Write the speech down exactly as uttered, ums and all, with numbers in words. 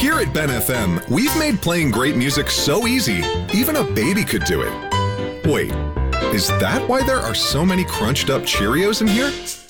Here at Ben F M, we've made playing great music so easy, even a baby could do it. Wait, is that why there are so many crunched up Cheerios in here?